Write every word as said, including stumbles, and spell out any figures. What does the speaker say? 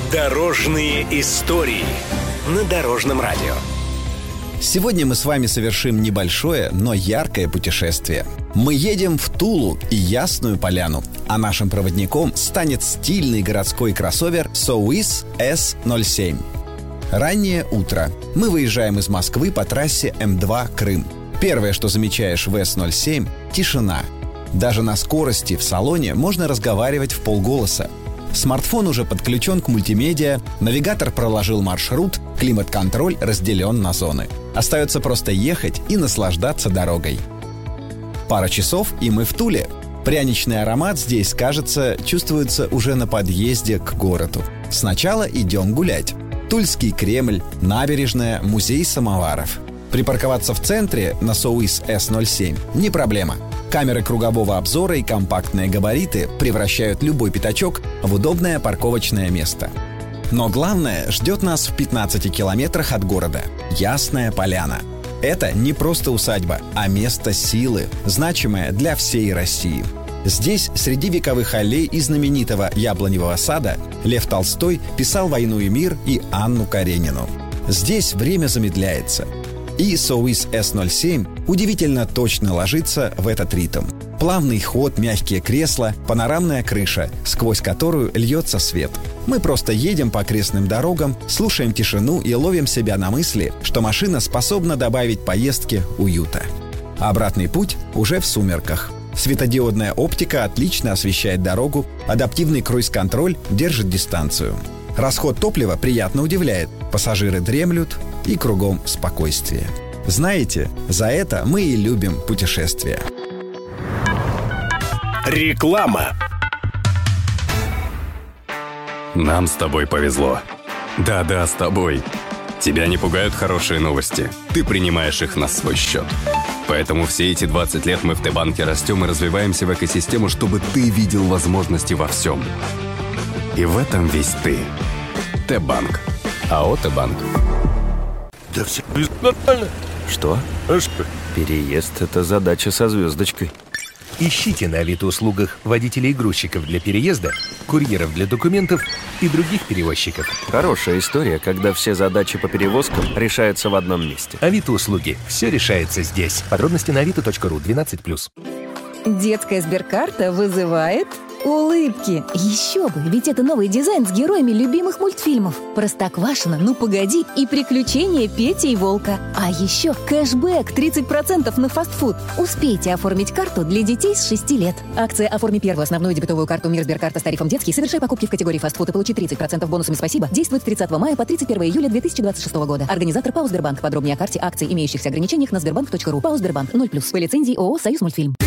Дорожные истории на Дорожном радио. Сегодня мы с вами совершим небольшое, но яркое путешествие. Мы едем в Тулу и Ясную Поляну, а нашим проводником станет стильный городской кроссовер Sowiz эс ноль семь. Раннее утро. Мы выезжаем из Москвы по трассе эм два Крым. Первое, что замечаешь в эс ноль семь – тишина. Даже на скорости в салоне можно разговаривать в полголоса. Смартфон уже подключен к мультимедиа, навигатор проложил маршрут, климат-контроль разделен на зоны. Остается просто ехать и наслаждаться дорогой. Пара часов, и мы в Туле. Пряничный аромат здесь, кажется, чувствуется уже на подъезде к городу. Сначала идем гулять. Тульский Кремль, набережная, музей самоваров. Припарковаться в центре на Sowiz эс ноль семь не проблема. Камеры кругового обзора и компактные габариты превращают любой пятачок в удобное парковочное место. Но главное ждет нас в пятнадцати километрах от города – Ясная Поляна. Это не просто усадьба, а место силы, значимое для всей России. Здесь, среди вековых аллей и знаменитого яблоневого сада, Лев Толстой писал «Войну и мир» и Анну Каренину. Здесь время замедляется. И Sowiz эс ноль семь удивительно точно ложится в этот ритм. Плавный ход, мягкие кресла, панорамная крыша, сквозь которую льется свет. Мы просто едем по окрестным дорогам, слушаем тишину и ловим себя на мысли, что машина способна добавить поездке уюта. Обратный путь уже в сумерках. Светодиодная оптика отлично освещает дорогу, адаптивный круиз-контроль держит дистанцию. Расход топлива приятно удивляет. Пассажиры дремлют, и кругом спокойствие. Знаете, за это мы и любим путешествия. Реклама. Нам с тобой повезло. Да-да, с тобой. Тебя не пугают хорошие новости. Ты принимаешь их на свой счет. Поэтому все эти двадцать лет мы в Т-банке растем и развиваемся в экосистему, чтобы ты видел возможности во всем. И в этом весь ты. Т-банк. АО «Т-банк». Да все нормально. Что? А что? Переезд – это задача со звездочкой. Ищите на Авито-услугах водителей и грузчиков для переезда, курьеров для документов и других перевозчиков. Хорошая история, когда все задачи по перевозкам решаются в одном месте. Авито-услуги. Все решается здесь. Подробности на авито точка ру, двенадцать плюс. Детская сберкарта вызывает улыбки. Еще бы, ведь это новый дизайн с героями любимых мультфильмов. Простоквашино, Ну погоди и Приключения Пети и Волка. А еще кэшбэк тридцать процентов на фастфуд. Успейте оформить карту для детей с шести лет. Акция «Оформи первую основную дебетовую карту Мир Сберкарта с тарифом детский. Совершай покупки в категории фастфуд и получи тридцать процентов бонусами «Спасибо». Действует с тридцатого мая по тридцать первого июля две тысячи двадцать шестого года. Организатор ПАО «Сбербанк». Подробнее о карте, акции, имеющихся ограничениях на сбербанк точка ру. ПАО «Сбербанк» ноль плюс. По лицензии ООО «Союз Мультфильм».